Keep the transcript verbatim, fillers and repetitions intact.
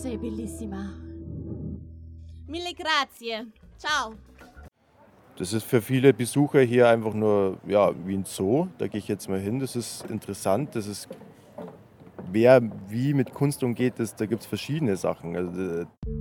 Sei bellissima. Mille grazie. Ciao. Das ist für viele Besucher hier einfach nur ja, wie ein Zoo. Da gehe ich jetzt mal hin. Das ist interessant. Das ist, wer wie mit Kunst umgeht, das, da gibt es verschiedene Sachen. Also,